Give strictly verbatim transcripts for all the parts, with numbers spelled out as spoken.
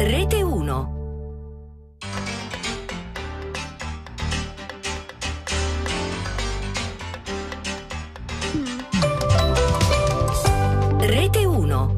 Rete uno. Rete uno.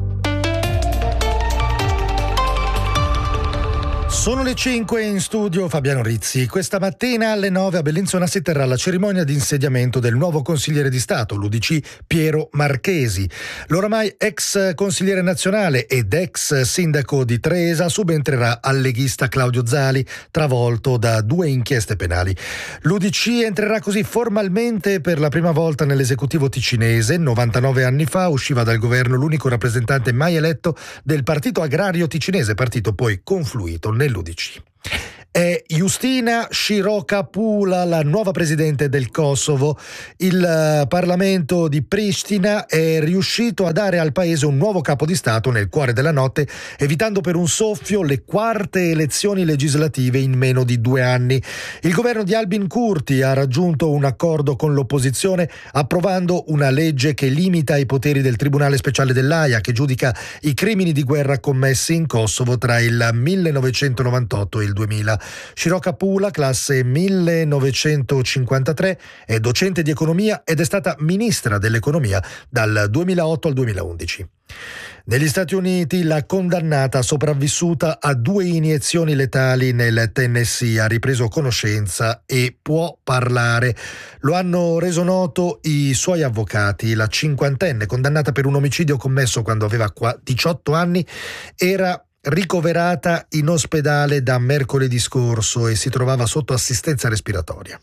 Sono le cinque, in studio Fabiano Rizzi. Questa mattina alle nove a Bellinzona si terrà la cerimonia di insediamento del nuovo consigliere di Stato, l'U D C Piero Marchesi. L'oramai ex consigliere nazionale ed ex sindaco di Tresa subentrerà al leghista Claudio Zali, travolto da due inchieste penali. L'U D C entrerà così formalmente per la prima volta nell'esecutivo ticinese. novantanove anni fa usciva dal governo l'unico rappresentante mai eletto del Partito Agrario Ticinese, partito poi confluito nell'U D C. È Justina Shirokapula, la nuova presidente del Kosovo. Il Parlamento di Pristina è riuscito a dare al paese un nuovo capo di Stato nel cuore della notte, evitando per un soffio le quarte elezioni legislative in meno di due anni. Il governo di Albin Kurti ha raggiunto un accordo con l'opposizione, approvando una legge che limita i poteri del Tribunale Speciale dell'Aia, che giudica i crimini di guerra commessi in Kosovo tra il millenovecentonovantotto e il duemila. Shirokapula, classe millenovecentocinquantatré, è docente di economia ed è stata ministra dell'economia dal duemilaotto al duemilaundici. Negli Stati Uniti la condannata sopravvissuta a due iniezioni letali nel Tennessee ha ripreso conoscenza e può parlare. Lo hanno reso noto i suoi avvocati. La cinquantenne, condannata per un omicidio commesso quando aveva diciotto anni, era ricoverata in ospedale da mercoledì scorso e si trovava sotto assistenza respiratoria.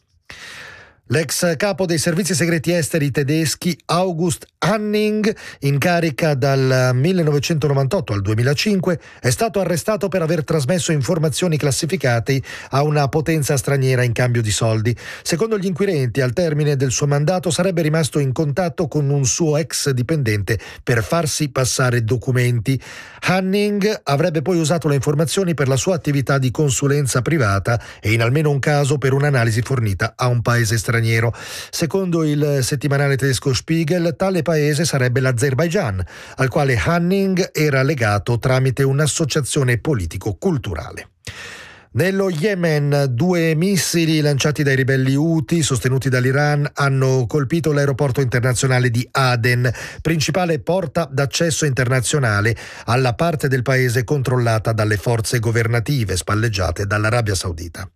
L'ex capo dei servizi segreti esteri tedeschi August Hanning, in carica dal millenovecentonovantotto al duemilacinque, è stato arrestato per aver trasmesso informazioni classificate a una potenza straniera in cambio di soldi. Secondo gli inquirenti, al termine del suo mandato sarebbe rimasto in contatto con un suo ex dipendente per farsi passare documenti. Hanning avrebbe poi usato le informazioni per la sua attività di consulenza privata e in almeno un caso per un'analisi fornita a un paese straniero. Secondo il settimanale tedesco Spiegel, tale paese sarebbe l'Azerbaigian, al quale Hanning era legato tramite un'associazione politico-culturale. Nello Yemen, due missili lanciati dai ribelli Houthi, sostenuti dall'Iran, hanno colpito l'aeroporto internazionale di Aden, principale porta d'accesso internazionale alla parte del paese controllata dalle forze governative spalleggiate dall'Arabia Saudita.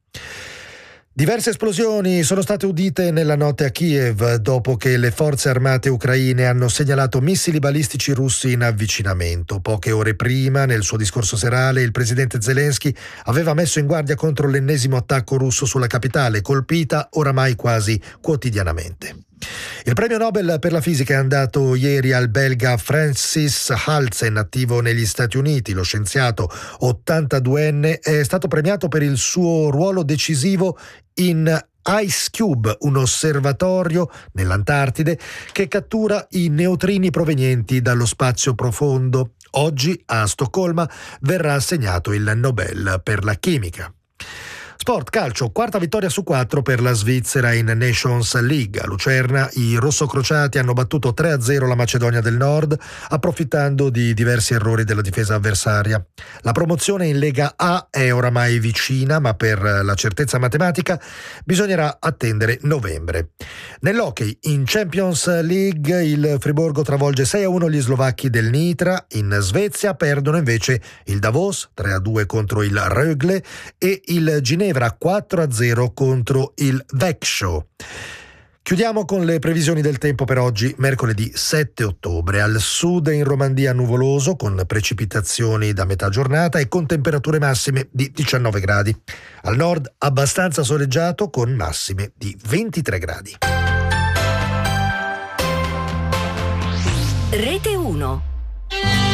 Diverse esplosioni sono state udite nella notte a Kiev dopo che le forze armate ucraine hanno segnalato missili balistici russi in avvicinamento. Poche ore prima, nel suo discorso serale, il presidente Zelensky aveva messo in guardia contro l'ennesimo attacco russo sulla capitale, colpita oramai quasi quotidianamente. Il premio Nobel per la fisica è andato ieri al belga Francis Halsen, attivo negli Stati Uniti. Lo scienziato ottantaduenne è stato premiato per il suo ruolo decisivo in Ice Cube, un osservatorio nell'Antartide che cattura i neutrini provenienti dallo spazio profondo. Oggi a Stoccolma verrà assegnato il Nobel per la chimica. Sport, calcio, quarta vittoria su quattro per la Svizzera in Nations League. A Lucerna i rossocrociati hanno battuto tre a zero la Macedonia del Nord, approfittando di diversi errori della difesa avversaria. La promozione in Lega A è oramai vicina, ma per la certezza matematica bisognerà attendere novembre. Nell'hockey in Champions League il Friburgo travolge sei a uno gli slovacchi del Nitra. In Svezia perdono invece il Davos tre a due contro il Rögle e il Ginevra quattro a zero contro il Växjö. Chiudiamo con le previsioni del tempo per oggi, mercoledì sette ottobre. Al sud e in Romandia nuvoloso, con precipitazioni da metà giornata e con temperature massime di diciannove gradi. Al nord abbastanza soleggiato con massime di ventitré gradi. Rete uno.